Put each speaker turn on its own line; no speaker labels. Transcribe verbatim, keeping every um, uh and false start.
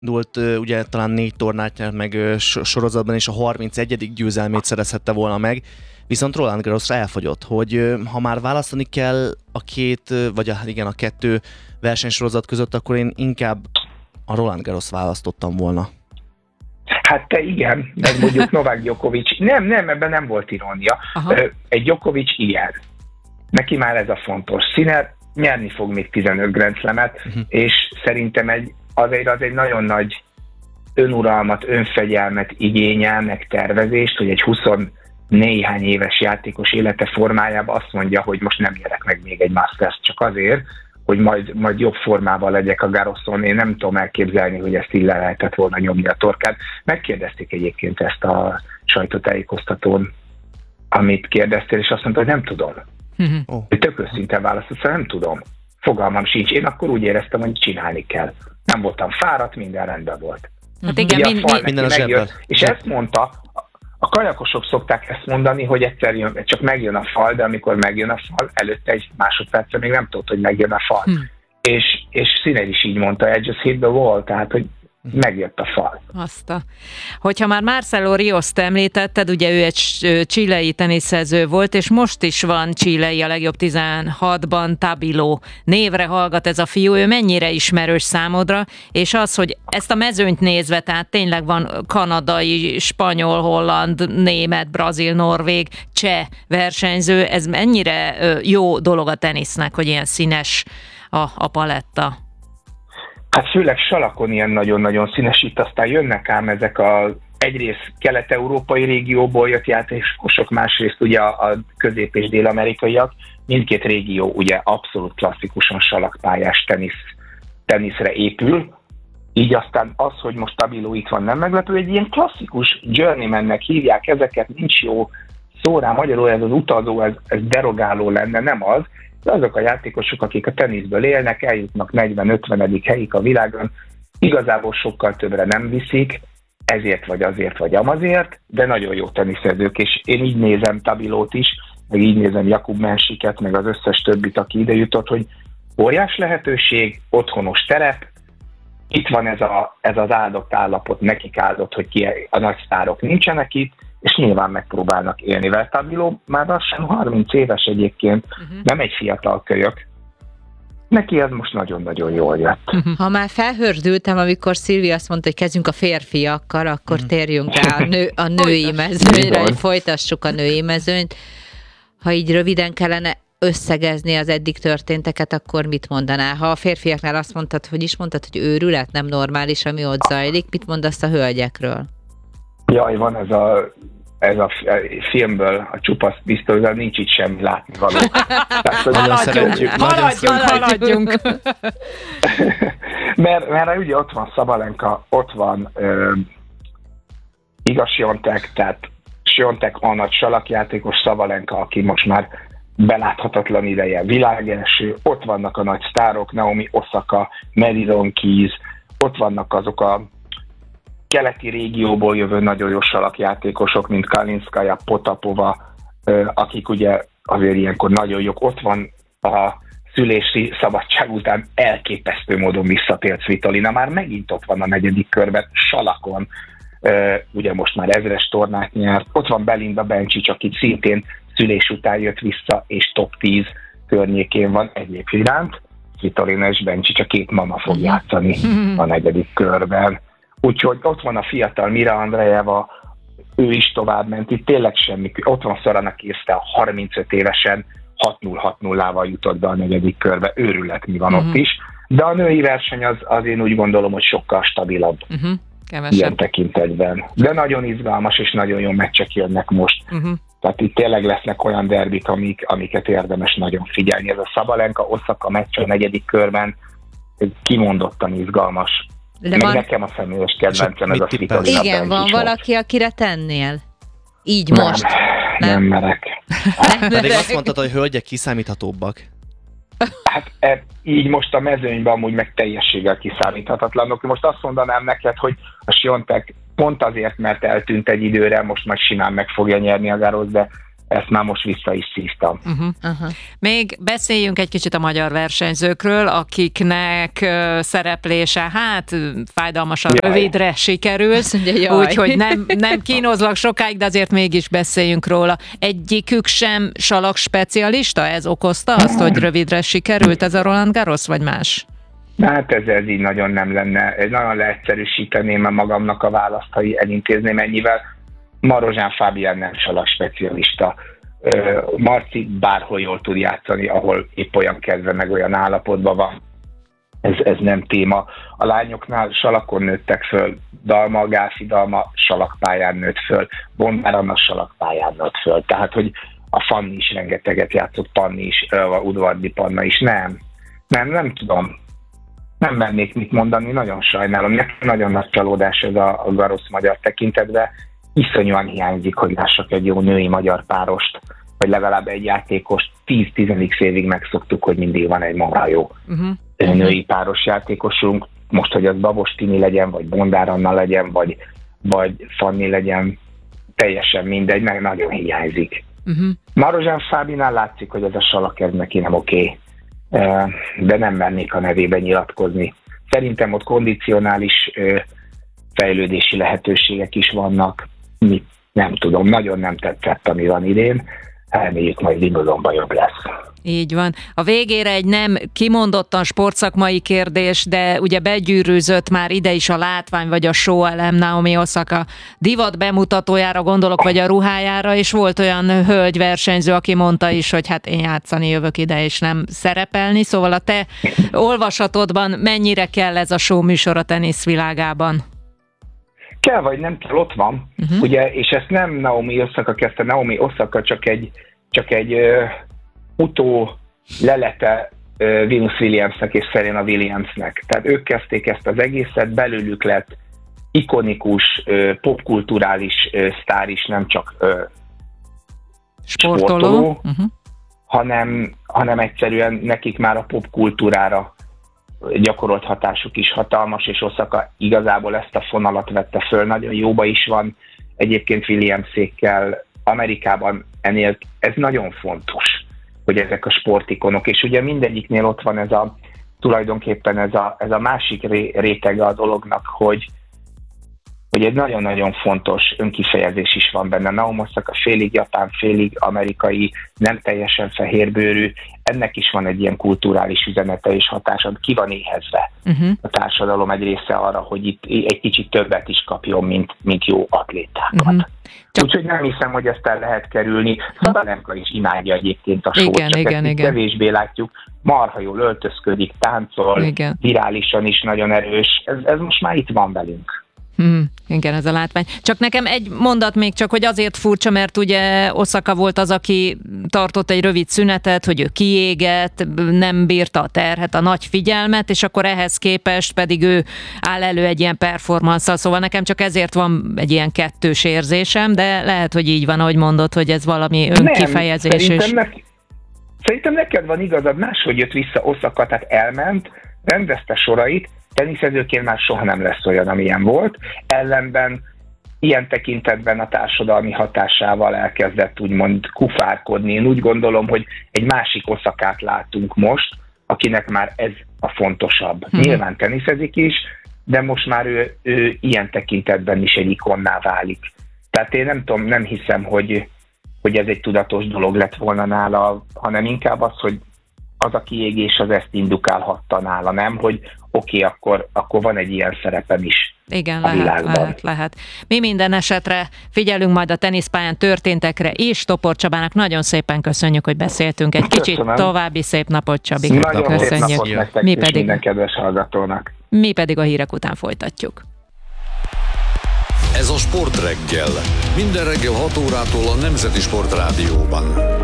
Dult, ugye talán négy tornát nyert meg sorozatban, és a harmincegyedik győzelmét szerezhette volna meg, viszont Roland Garrosra elfogyott, hogy ha már választani kell a két, vagy a, igen, a kettő versenysorozat között, akkor én inkább a Roland Garros választottam volna.
Hát te igen, meg mondjuk Novák Djokovic, nem, nem, ebben nem volt irónia. Aha. Egy Djokovic ilyen. Neki már ez a fontos. Sinner nyerni fog még tizenöt Grand Slamet, uh-huh. és szerintem egy, azért az egy nagyon nagy önuralmat, önfegyelmet igényel, meg tervezést, hogy egy huszonnéhány éves játékos élete formájában azt mondja, hogy most nem nyerek meg még egy Masters csak azért, hogy majd, majd jobb formában legyek a Garroson. Én nem tudom elképzelni, hogy ezt így le lehetett volna nyomni a torkát. Megkérdezték egyébként ezt a sajtótájékoztatón, amit kérdeztél, és azt mondta, hogy nem tudom. Uh-huh. Oh. Tök őszintén választott, szóval nem tudom. Fogalmam sincs. Én akkor úgy éreztem, hogy csinálni kell. Nem voltam fáradt, minden rendben volt.
Hát igen, mind,
mind, minden a zsebben.
És ezt mondta, a kajakosok szokták ezt mondani, hogy egyszer jön, csak megjön a fal, de amikor megjön a fal, előtte egy másodpercre még nem tudod, hogy megjön a fal. Hmm. És, és Sinner is így mondta, I just hit the wall, tehát, hogy megjött a fal.
Azt a... Hogyha már Marcelo Riost említetted, ugye ő egy chilei teniszező volt, és most is van chilei a legjobb tizenhatban, Tabilo névre hallgat ez a fiú, ő mennyire ismerős számodra, és az, hogy ezt a mezőnyt nézve, tehát tényleg van kanadai, spanyol, holland, német, brazil, norvég, cseh versenyző, ez mennyire jó dolog a tenisznek, hogy ilyen színes a, a paletta?
Hát főleg salakon ilyen nagyon-nagyon színes, itt aztán jönnek ám ezek a egyrészt kelet-európai régióból jött játékosok, másrészt ugye a közép- és dél-amerikaiak. Mindkét régió ugye abszolút klasszikusan salakpályás tenisz, teniszre épül, így aztán az, hogy most Tabilo itt van, nem meglepő, egy ilyen klasszikus journeymannek hívják ezeket, nincs jó szó rá, magyarul ez az utazó, ez, ez derogáló lenne, nem az, de azok a játékosok, akik a teniszből élnek, eljutnak negyven-ötvenedik helyig a világon, igazából sokkal többre nem viszik, ezért vagy azért vagy amazért, de nagyon jó teniszezők, és én így nézem Tabilót is, meg így nézem Jakub Mensiket, meg az összes többit, aki ide jutott, hogy óriás lehetőség, otthonos terep, itt van ez, a, ez az áldott állapot, nekik áldott, hogy ki a nagy sztárok nincsenek itt, és nyilván megpróbálnak élni vele. Tabilo már lassan harminc éves egyébként, uh-huh. nem egy fiatal kölyök. Neki ez most nagyon-nagyon jól jött.
Uh-huh. Ha már felhördültem, amikor Szilvi azt mondta, hogy kezdjünk a férfiakkal, akkor uh-huh. térjünk rá a, nő, a női mezőnyre, hogy folytassuk a női mezőnyt. Ha így röviden kellene összegezni az eddig történteket, akkor mit mondanál? Ha a férfiaknál azt mondtad, hogy is mondtad, hogy őrület, nem normális, ami ott zajlik, mit mondasz a hölgyekről?
Jaj, van ez a, ez a filmből, a csupasz biztos, nincs itt semmi látnivaló.
Haladjunk, haladjunk, haladjunk.
mert, mert ugye ott van Szabalenka, ott van uh, igaz Swiatek, tehát Swiatek a nagy salakjátékos, Szabalenka, aki most már beláthatatlan ideje világelső, ott vannak a nagy sztárok, Naomi Osaka, Madison Keys, ott vannak azok a keleti régióból jövő nagyon jó salakjátékosok, mint Kalinszkaja, Potapova, akik ugye azért ilyenkor nagyon jók. Ott van a szülési szabadság után elképesztő módon visszatért Svitolina, már megint ott van a negyedik körben, salakon, ugye most már ezres tornát nyert. Ott van Belinda Bencic, aki szintén szülés után jött vissza, és top tíz környékén van egyéb iránt. Svitolina és Bencic, a két mama fog játszani a negyedik körben. Úgyhogy ott van a fiatal Mira Andreeva, ő is tovább ment, itt tényleg semmi. Ott van Sorana Cîrstea, harmincöt évesen hat null hat nullával jutott be a negyedik körbe, őrület mi van uh-huh. ott is. De a női verseny az, az én úgy gondolom, hogy sokkal stabilabb uh-huh. ilyen tekintetben. De nagyon izgalmas és nagyon jó meccsek jönnek most. Uh-huh. Tehát itt tényleg lesznek olyan derbik, amik, amiket érdemes nagyon figyelni. Ez a Szabalenka Osaka meccs a negyedik körben kimondottan izgalmas. De meg van... nekem a személyes kedvencem ez a Svitolina.
Igen, van valaki, akire tennél? Így
nem,
most?
Nem, nem merek.
Nem Pedig azt mondtad, hogy hölgyek kiszámíthatóbbak.
Hát e, így most a mezőnyben amúgy meg teljességgel kiszámíthatatlanok. Most azt mondanám neked, hogy a Swiatek pont azért, mert eltűnt egy időre, most majd simán meg fogja nyerni a Garros, de ezt már most vissza is szívtam.
Uh-huh. Uh-huh. Még beszéljünk egy kicsit a magyar versenyzőkről, akiknek uh, szereplése, hát fájdalmasan jaj. rövidre sikerült, úgyhogy nem, nem kínozlak sokáig, de azért mégis beszéljünk róla. Egyikük sem salak specialista? Ez okozta azt, hogy rövidre sikerült ez a Roland Garros, vagy más?
Hát ez, ez így nagyon nem lenne, nagyon leegyszerűsíteném magamnak a választ, ha elintézném ennyivel. Marozsán Fábián nem salak specialista. Marci bárhol jól tud játszani, ahol épp olyan kedve, meg olyan állapotban van. Ez, ez nem téma. A lányoknál salakon nőttek föl. Dalma, Gálfi Dalma salakpályán nőtt föl. Bondár Anna salakpályán nőtt föl. Tehát, hogy a Fanni is rengeteget játszott, Panni is, Udvardi Panna is. Nem. Nem, nem tudom. Nem mennék mit mondani, nagyon sajnálom. Nekem nagyon nagy csalódás ez a, a Garros magyar tekintetben. Iszonyúan hiányzik, hogy lássak egy jó női magyar párost, vagy legalább egy játékost. tíz-tizenegy évig megszoktuk, hogy mindig van egy marha jó uh-huh. női páros játékosunk. Most, hogy az Babos Tini legyen, vagy Bondár Anna legyen, vagy, vagy Fanni legyen, teljesen mindegy, meg nagyon hiányzik. Uh-huh. Marozsán Fábinál látszik, hogy ez a salak ez neki nem oké, de nem mernék a nevében nyilatkozni. Szerintem ott kondicionális fejlődési lehetőségek is vannak. Mit, nem tudom, nagyon nem tetszett, ami van idén. Elmélyük, majd Wimbledonban jobb lesz.
Így van. A végére egy nem kimondottan sportszakmai kérdés, de ugye begyűrűzött már ide is a látvány, vagy a show elem Naomi Osaka divat bemutatójára gondolok, vagy a ruhájára, és volt olyan hölgyversenyző, aki mondta is, hogy hát én játszani jövök ide, és nem szerepelni. Szóval a te olvasatodban mennyire kell ez a show műsor a teniszvilágában?
Kell, vagy nem kell, ott van. Uh-huh. Ugye, és ezt nem Naomi Osaka kezdte, Naomi Osaka csak egy, csak egy uh, utó lelete uh, Venus Williamsnek és Serena Williamsnek. Tehát ők kezdték ezt az egészet, belőlük lett ikonikus, uh, popkulturális uh, sztár is, nem csak uh, sportoló, sportoló uh-huh. hanem, hanem egyszerűen nekik már a popkultúrára gyakorolt hatásuk is hatalmas, és Osaka igazából ezt a fonalat vette föl, nagyon jóba is van egyébként Williamsékkel. Amerikában ennél ez nagyon fontos, hogy ezek a sportikonok, és ugye mindegyiknél ott van ez a, tulajdonképpen ez a, ez a másik ré, rétege a dolognak, hogy, hogy egy nagyon-nagyon fontos önkifejezés is van benne. Naomi Osaka félig japán, félig amerikai, nem teljesen fehérbőrű, ennek is van egy ilyen kulturális üzenete és hatása, ki van éhezve uh-huh. a társadalom egy része arra, hogy itt egy kicsit többet is kapjon, mint, mint jó atlétákat. Uh-huh. Csak... Úgyhogy nem hiszem, hogy ezt el lehet kerülni. Szabalenka is imádja egyébként a sót, csak igen, ezt igen. kevésbé látjuk. Marha jól öltözködik, táncol, igen. virálisan is nagyon erős. Ez, ez most már itt van velünk.
Hmm, igen, ez a látvány. Csak nekem egy mondat még csak, hogy azért furcsa, mert ugye Osaka volt az, aki tartott egy rövid szünetet, hogy ő kiégett, nem bírta a terhet, a nagy figyelmet, és akkor ehhez képest pedig ő áll elő egy ilyen performanszal, szóval nekem csak ezért van egy ilyen kettős érzésem, de lehet, hogy így van, ahogy mondod, hogy ez valami önkifejezés.
Nem, szerintem, ne, szerintem neked van igazad, máshogy jött vissza Osaka, tehát elment, rendezte sorait, teniszezőként már soha nem lesz olyan, amilyen volt. Ellenben ilyen tekintetben a társadalmi hatásával elkezdett úgymond kufárkodni. Én úgy gondolom, hogy egy másik Osakát látunk most, akinek már ez a fontosabb. Hmm. Nyilván teniszezik is, de most már ő, ő ilyen tekintetben is egy ikonná válik. Tehát én nem tudom, nem hiszem, hogy, hogy ez egy tudatos dolog lett volna nála, hanem inkább az, hogy az a kiégés az ezt indukálhatta nála, nem? Hogy oké, okay, akkor, akkor van egy ilyen szerepem is.
Igen, lehet, lehet, lehet. Mi minden esetre figyelünk majd a teniszpályán történtekre is. Topor Csabának nagyon szépen köszönjük, hogy beszéltünk egy kicsit.
Köszönöm.
További szép napot, Csabi.
Nagyon
köszönjük.
szép napot nektek, mi pedig, minden kedves hallgatónak.
Mi pedig a hírek után folytatjuk.
Ez a Sportreggel. Minden reggel hat órától a Nemzeti Sportrádióban.